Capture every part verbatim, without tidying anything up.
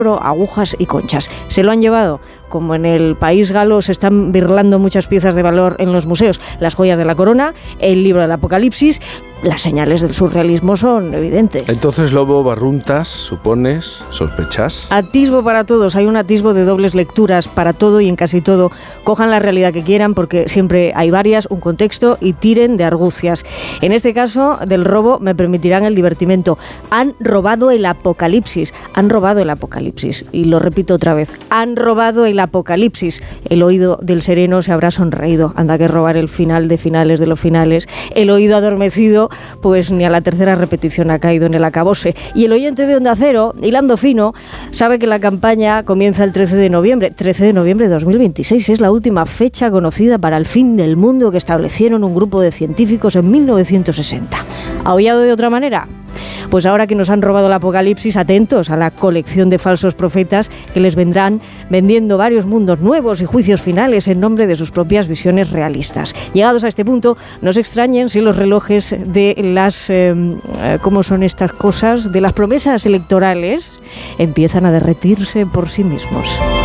agujas y conchas. Se lo han llevado. Como en el país galo se están birlando muchas piezas de valor en los museos, las joyas de la corona, el libro del Apocalipsis, las señales del surrealismo son evidentes. Entonces, Lobo, barruntas, supones, sospechas. Atisbo para todos, hay un atisbo de dobles lecturas para todo y en casi todo. Cojan la realidad que quieran porque siempre hay varias, un contexto y tiren de argucias. En este caso del robo me permitirán el divertimento. Han robado el Apocalipsis, han robado el Apocalipsis y lo repito otra vez, han robado el Apocalipsis. El oído del sereno se habrá sonreído, anda que robar el final de finales de los finales. El oído adormecido pues ni a la tercera repetición ha caído en el acabose. Y el oyente de Onda Cero, hilando fino, sabe que la campaña comienza el trece de noviembre. trece de noviembre de dos mil veintiséis es la última fecha conocida para el fin del mundo que establecieron un grupo de científicos en mil novecientos sesenta. ¿Aullado de otra manera? Pues ahora que nos han robado el Apocalipsis, atentos a la colección de falsos profetas que les vendrán vendiendo varios mundos nuevos y juicios finales en nombre de sus propias visiones realistas. Llegados a este punto, no se extrañen si los relojes de las, eh, ¿cómo son estas cosas? De las promesas electorales empiezan a derretirse por sí mismos.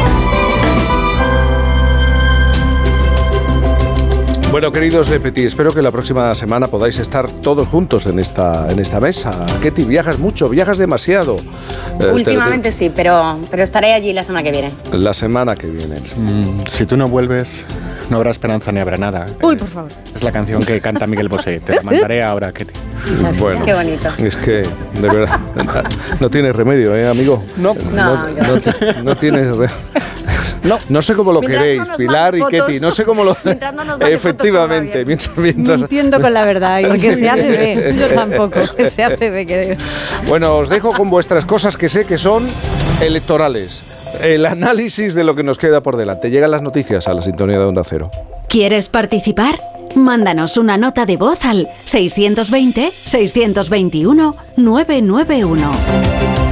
Bueno, queridos de Petit, espero que la próxima semana podáis estar todos juntos en esta, en esta mesa. Ketty, viajas mucho, viajas demasiado. Últimamente eh, te, te... sí, pero, pero estaré allí la semana que viene. La semana que viene. Mm, si tú no vuelves, no habrá esperanza ni habrá nada. Uy, por favor. Es la canción que canta Miguel Bosé. Te la mandaré ahora, Ketty. Bueno, qué bonito. Es que, de verdad, no tienes remedio, ¿eh, amigo? No. No, no, no, te, no tienes remedio. No, no sé cómo lo mientras queréis, no Pilar y Ketty, no sé cómo lo... No efectivamente, mientras, mientras... Mintiendo con la verdad, porque se hace ve, yo tampoco, se hace ve, creo. Bueno, os dejo con vuestras cosas que sé que son electorales. El análisis de lo que nos queda por delante. Llegan las noticias a la sintonía de Onda Cero. ¿Quieres participar? Mándanos una nota de voz al seiscientos veinte, seiscientos veintiuno, novecientos noventa y uno.